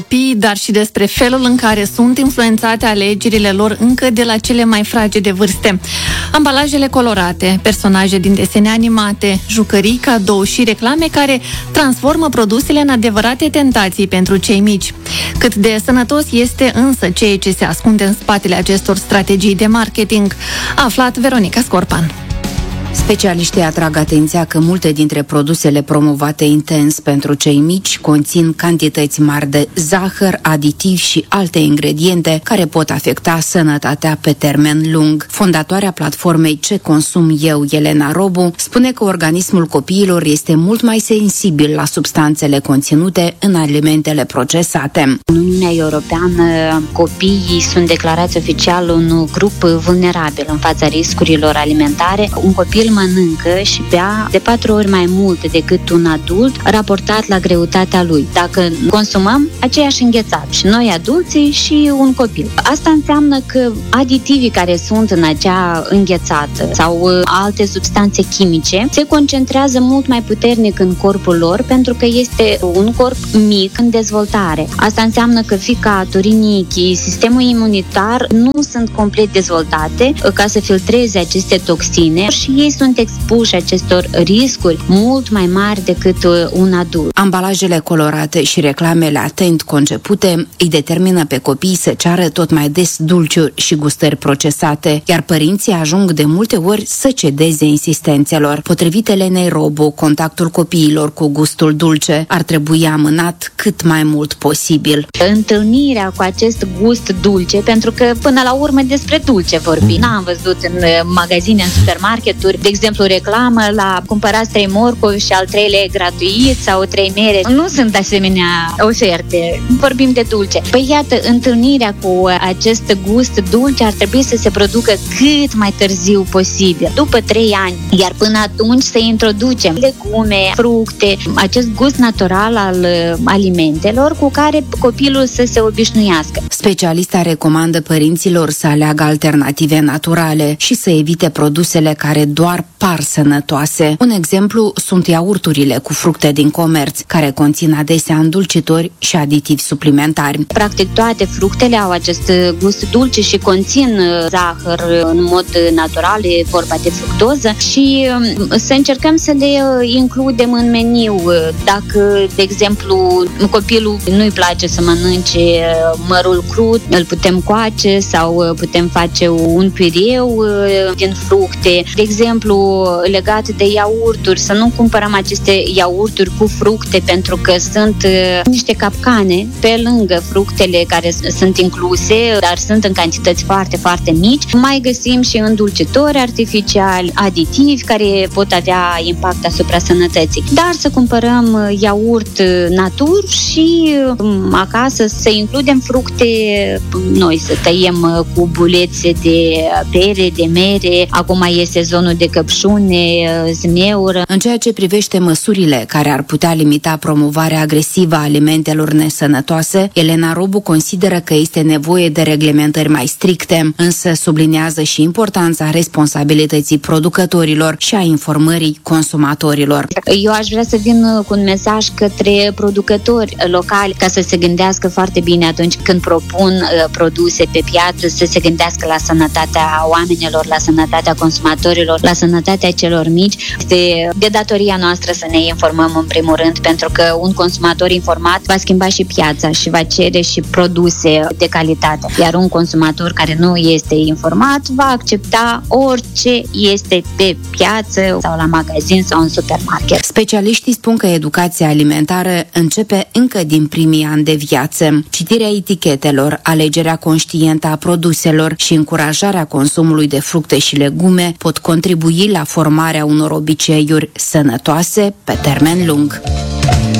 dar și despre felul în care sunt influențate alegerile lor încă de la cele mai fragede vârste. Ambalajele colorate, personaje din desene animate, jucării, cadou și reclame care transformă produsele în adevărate tentații pentru cei mici. Cât de sănătos este însă ceea ce se ascunde în spatele acestor strategii de marketing, a aflat Veronica Scorpan. Specialiștii atrag atenția că multe dintre produsele promovate intens pentru cei mici conțin cantități mari de zahăr, aditivi și alte ingrediente care pot afecta sănătatea pe termen lung. Fondatoarea platformei Ce consum eu, Elena Robu, spune că organismul copiilor este mult mai sensibil la substanțele conținute în alimentele procesate. În Uniunea Europeană, copiii sunt declarați oficial un grup vulnerabil în fața riscurilor alimentare. Un copil mănâncă și bea de 4 ori mai mult decât un adult raportat la greutatea lui. Dacă consumăm aceeași înghețată, și noi adulții și un copil. Asta înseamnă că aditivii care sunt în acea înghețată sau alte substanțe chimice se concentrează mult mai puternic în corpul lor pentru că este un corp mic în dezvoltare. Asta înseamnă că ficatul, rinichii, sistemul imunitar nu sunt complet dezvoltate ca să filtreze aceste toxine și ei sunt expuși acestor riscuri mult mai mari decât un adult. Ambalajele colorate și reclamele atent concepute îi determină pe copii să ceară tot mai des dulciuri și gustări procesate, iar părinții ajung de multe ori să cedeze insistențelor. Potrivit Elenei Robu, contactul copiilor cu gustul dulce ar trebui amânat cât mai mult posibil. Întâlnirea cu acest gust dulce, pentru că până la urmă despre dulce vorbim. N-am văzut în magazine, în supermarketuri, de exemplu, reclamă la cumpărați 3 morcovi și al 3-lea e gratuit sau 3 mere. Nu sunt asemenea oferte. Vorbim de dulce. Păi iată, întâlnirea cu acest gust dulce ar trebui să se producă cât mai târziu posibil, după 3 ani. Iar până atunci să introducem legume, fructe, acest gust natural al alimentelor cu care copilul să se obișnuiască. Specialista recomandă părinților să aleagă alternative naturale și să evite produsele care doar par sănătoase. Un exemplu sunt iaurturile cu fructe din comerț, care conțin adesea îndulcitori și aditivi suplimentari. Practic toate fructele au acest gust dulce și conțin zahăr în mod natural, e vorba de fructoză, și să încercăm să le includem în meniu. Dacă, de exemplu, copilul nu-i place să mănânce mărul crud, îl putem coace sau putem face un pireu din fructe. De exemplu, legat de iaurturi, să nu cumpărăm aceste iaurturi cu fructe pentru că sunt niște capcane pe lângă fructele care sunt incluse, dar sunt în cantități foarte, foarte mici. Mai găsim și îndulcitori artificiali, aditivi care pot avea impact asupra sănătății. Dar să cumpărăm iaurt natur și acasă să includem fructe noi, să tăiem cubulețe de pere, de mere. Acum e sezonul de căpșune, zmeură. În ceea ce privește măsurile care ar putea limita promovarea agresivă a alimentelor nesănătoase, Elena Robu consideră că este nevoie de reglementări mai stricte, însă subliniază și importanța responsabilității producătorilor și a informării consumatorilor. Eu aș vrea să vin cu un mesaj către producători locali ca să se gândească foarte bine atunci când propun produse pe piață, să se gândească la sănătatea oamenilor, la sănătatea consumatorilor, la sănătatea celor mici. Este de datoria noastră să ne informăm în primul rând, pentru că un consumator informat va schimba și piața și va cere și produse de calitate. Iar un consumator care nu este informat va accepta orice este pe piață sau la magazin sau în supermarket. Specialiștii spun că educația alimentară începe încă din primii ani de viață. Citirea etichetelor, alegerea conștientă a produselor și încurajarea consumului de fructe și legume pot contribui la formarea unor obiceiuri sănătoase pe termen lung.